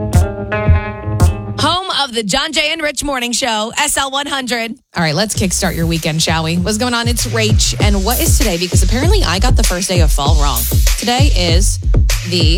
Home of the John Jay and Rich Morning Show, SL 100. All right, let's kickstart your weekend, shall we? What's going on? It's Rach. And what is today? Because apparently I got the first day of fall wrong. Today is the